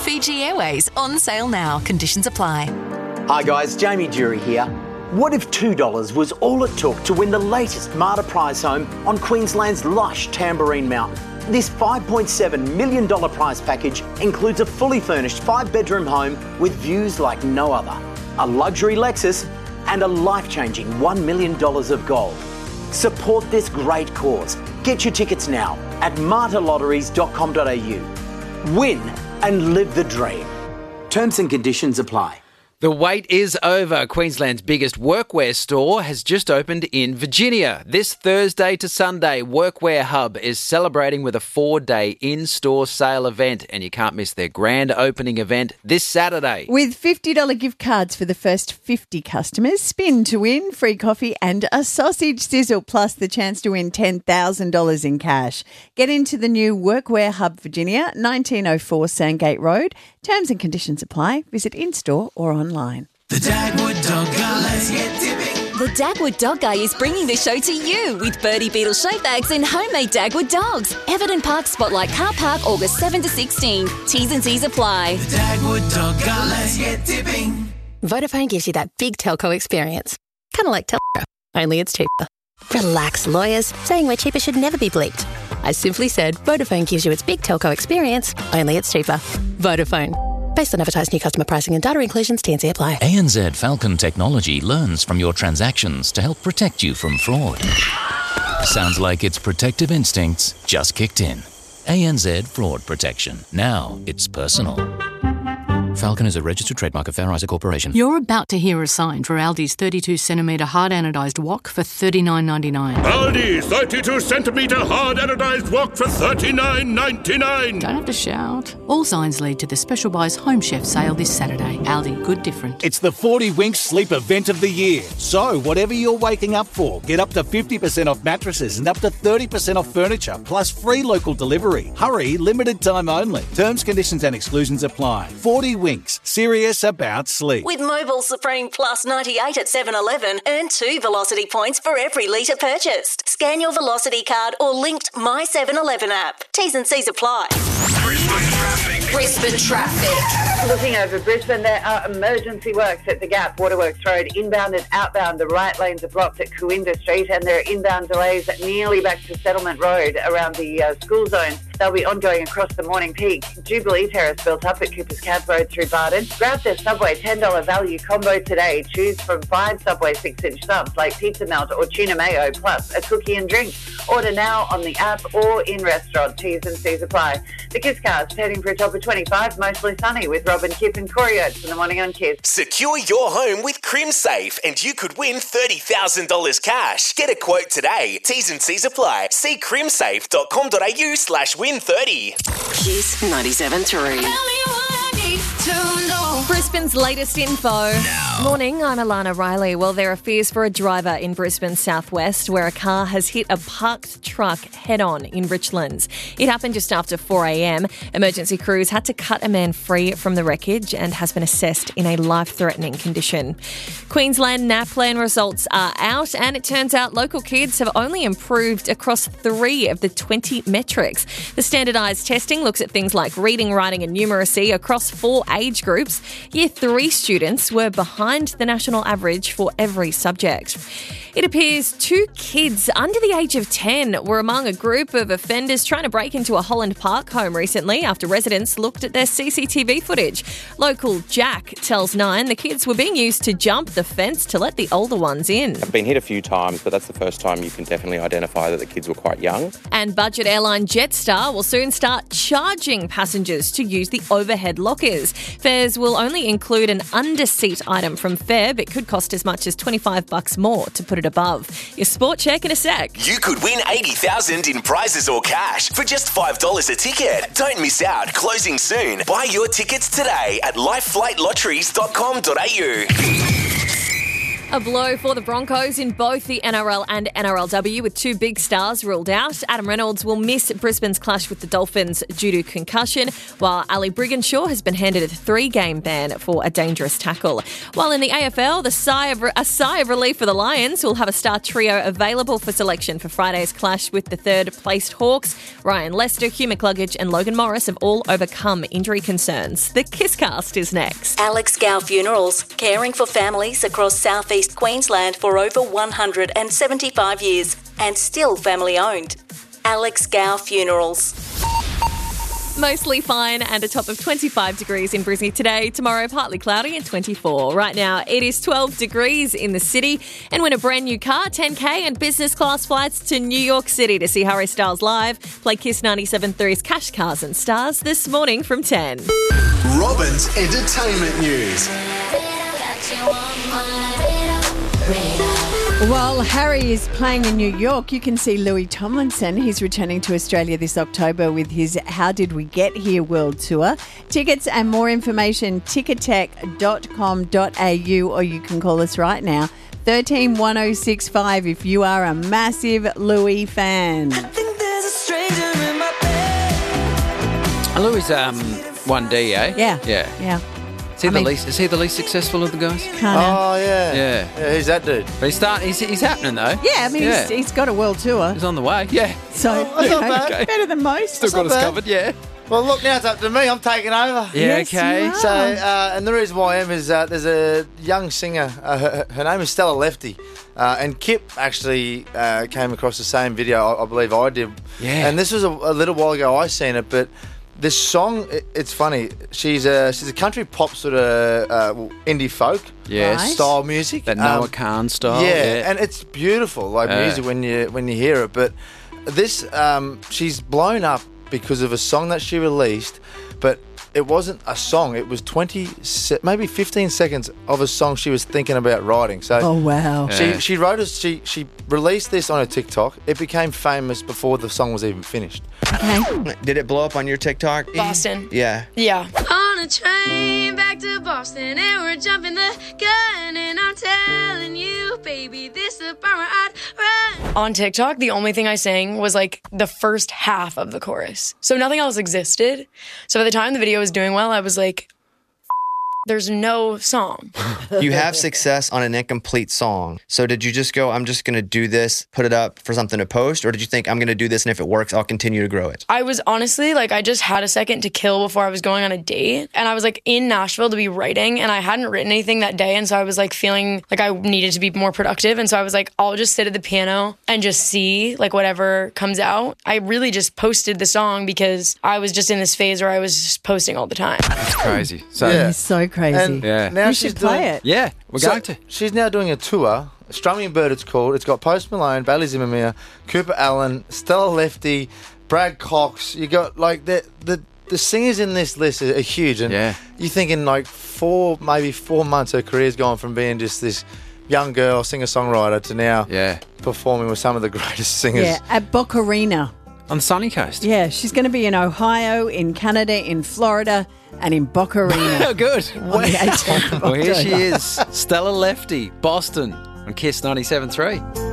Fiji Airways, on sale now. Conditions apply. Hi guys, Jamie Jury here. What if $2 was all it took to win the latest Marta prize home on Queensland's lush Tamborine Mountain? This $5.7 million prize package includes a fully furnished 5-bedroom home with views like no other, a luxury Lexus and a life-changing $1 million of gold. Support this great cause. Get your tickets now at martalotteries.com.au. Win and live the dream. Terms and conditions apply. The wait is over. Queensland's biggest workwear store has just opened in Virginia. This Thursday to Sunday, Workwear Hub is celebrating with a 4-day in-store sale event, and you can't miss their grand opening event this Saturday. With $50 gift cards for the first 50 customers, spin to win, free coffee and a sausage sizzle, plus the chance to win $10,000 in cash. Get into the new Workwear Hub Virginia, 1904 Sandgate Road. Terms and conditions apply. Visit in-store or online. The Dagwood Dog Guy. Let's get tipping. The Dagwood Dog Guy is bringing the show to you with Birdie Beetle show bags and homemade Dagwood dogs. Everton Park Spotlight Car Park, August 7 to 16. T's and C's apply. The Dagwood Dog Guy. Let's get tipping. Vodafone gives you that big telco experience. Kind of like telco, only it's cheaper. Relax, lawyers. Saying we're cheaper should never be bleeped. I simply said Vodafone gives you its big telco experience, only it's cheaper. Vodafone. Based on advertised new customer pricing and data inclusions, T&C apply. ANZ Falcon Technology learns from your transactions to help protect you from fraud. Sounds like its protective instincts just kicked in. ANZ Fraud Protection. Now it's personal. Falcon is a registered trademark of Fair Isaac Corporation. You're about to hear a sign for Aldi's 32cm hard anodised wok for $39.99. Aldi 32cm hard anodised wok for $39.99. Don't have to shout. All signs lead to the Special Buys Home Chef sale this Saturday. Aldi, good different. It's the 40 Winks sleep event of the year. So whatever you're waking up for, get up to 50% off mattresses and up to 30% off furniture, plus free local delivery. Hurry, limited time only. Terms, conditions and exclusions apply. 40 Winks, serious about sleep. With Mobile Supreme Plus 98 at 7-Eleven, earn 2 Velocity points for every litre purchased. Scan your Velocity card or linked My 7-Eleven app. T's and C's apply. Brisbane traffic. Looking over Brisbane, there are emergency works at the Gap, Waterworks Road, inbound and outbound. The right lanes are blocked at Cooinda Street, and there are inbound delays nearly back to Settlement Road around the school zone. They'll be ongoing across the morning peak. Jubilee Terrace built up at Cooper's Camp Road through Barden. Grab their Subway $10 value combo today. Choose from 5 Subway 6-inch subs like pizza melt or tuna mayo, plus a cookie and drink. Order now on the app or in restaurant. T's and C's apply. The Kiss Cast heading for a top of 25, mostly sunny with Robin, Kip and Corey Oates in the morning on Kiss. Secure your home with CrimSafe and you could win $30,000 cash. Get a quote today. T's and C's apply. See crimsafe.com.au/win30. Kiss 97.3. Brisbane's latest info. Morning, I'm Alana Riley. Well, there are fears for a driver in Brisbane's southwest where a car has hit a parked truck head-on in Richlands. It happened just after 4 a.m. Emergency crews had to cut a man free from the wreckage and has been assessed in a life-threatening condition. Queensland NAPLAN results are out, and it turns out local kids have only improved across 3 of the 20 metrics. The standardised testing looks at things like reading, writing and numeracy across 4 age groups. Year 3 students were behind the national average for every subject. It appears 2 kids under the age of 10 were among a group of offenders trying to break into a Holland Park home recently after residents looked at their CCTV footage. Local Jack tells Nine the kids were being used to jump the fence to let the older ones in. I've been hit a few times, but that's the first time you can definitely identify that the kids were quite young. And budget airline Jetstar will soon start charging passengers to use the overhead lockers. Fares will only include an under-seat item from fare, but could cost as much as $25 more to put it above. Your sport check in a sec. You could win $80,000 in prizes or cash for just $5 a ticket. Don't miss out. Closing soon. Buy your tickets today at lifeflightlotteries.com.au. A blow for the Broncos in both the NRL and NRLW with 2 big stars ruled out. Adam Reynolds will miss Brisbane's clash with the Dolphins due to concussion, while Ali Brigginshaw has been handed a 3-game ban for a dangerous tackle. While in the AFL, a sigh of relief for the Lions, who will have a star trio available for selection for Friday's clash with the third-placed Hawks. Ryan Lester, Hugh McCluggage and Logan Morris have all overcome injury concerns. The Kisscast is next. Alex Gow Funerals, caring for families across southeast Queensland for over 175 years and still family owned. Alex Gow Funerals. Mostly fine and a top of 25 degrees in Brisbane today. Tomorrow, partly cloudy and 24. Right now, it is 12 degrees in the city. And win a brand new car, 10K and business class flights to New York City to see Harry Styles live. Play Kiss 97.3's Cash Cars and Stars this morning from 10. Robin's entertainment news. While Harry is playing in New York, you can see Louis Tomlinson. He's returning to Australia this October with his How Did We Get Here World Tour. Tickets and more information, ticketek.com.au, or you can call us right now, 13 1065 if you are a massive Louis fan. Louis 1D, eh? Yeah. Yeah. Is he the least successful of the guys? Oh, yeah. Yeah. Who's that dude? But he's happening, though. Yeah, I mean, he's got a world tour. He's on the way, yeah. So, that's not bad. Better than most. Still got us covered, yeah. Well, look, now it's up to me. I'm taking over. Yeah, okay. you are. So, and the reason why I am is there's a young singer. Her name is Stella Lefty. And Kip actually came across the same video, I believe I did. Yeah. And this was a little while ago I seen it, but this song, it's funny. She's a country pop sort of indie folk style music. That Noah Khan style. Yeah, and it's beautiful, music when you hear it. But this, she's blown up because of a song that she released, but it wasn't a song. It was maybe 15 seconds of a song she was thinking about writing. So, oh wow! She wrote she released this on a TikTok. It became famous before the song was even finished. Okay. Did it blow up on your TikTok? Boston. Yeah. Yeah. On a train back to Boston, and we're jumping the gun, and I'm telling you, baby, this is a bummer I'd run. On TikTok, the only thing I sang was like the first half of the chorus. So nothing else existed. So by the time the video was doing well, I was like, there's no song. You have success on an incomplete song. So did you just go, I'm just going to do this, put it up for something to post? Or did you think, I'm going to do this, and if it works, I'll continue to grow it? I was honestly, I just had a second to kill before I was going on a date. And I was, in Nashville to be writing, and I hadn't written anything that day. And so I was, feeling like I needed to be more productive. And so I was like, I'll just sit at the piano and just see, whatever comes out. I really just posted the song because I was just in this phase where I was just posting all the time. That's crazy. So, It's so crazy. And now you she's should play it. Yeah, we're going to. She's now doing a tour. Strumming Bird, it's called. It's got Post Malone, Bailey Zimmermeer, Cooper Allen, Stella Lefty, Brad Cox. You got the singers in this list are huge, and you're thinking 4 months her career's gone from being just this young girl singer-songwriter to now performing with some of the greatest singers. Yeah, at Boca Arena. On the sunny coast. Yeah, she's going to be in Ohio, in Canada, in Florida, and in Boca Arena. Good. On the 18th of Well, here she October. is, Stella Lefty, Boston, on Kiss 97.3.